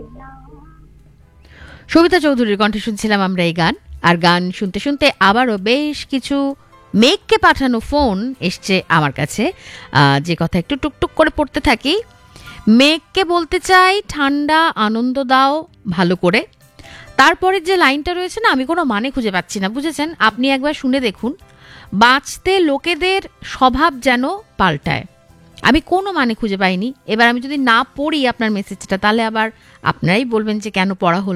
সবিতা চৌধুরীর কণ্ঠে শুনছিলাম আমরা এই গান। আর গান শুনতে শুনতে আবারও বেশ কিছু মেঘকে পাঠানো ফোন এসছে আমার কাছে, যে কথা একটু টুকটুক করে পড়তে থাকি। মেঘকে বলতে চাই, ঠান্ডা আনন্দ দাও ভালো করে। তারপরে যে লাইনটা রয়েছে না, আমি কোনো মানে খুঁজে পাচ্ছি না, বুঝেছেন? আপনি একবার শুনে দেখুন। বাঁচতে লোকেদের স্বভাব যেন পাল্টায়। আমি কোনো মানে খুঁজে পাইনি। এবার আমি যদি না পড়ি আপনার মেসেজটা, তাহলে আবার আপনারাই বলবেন যে কেন পড়া হলো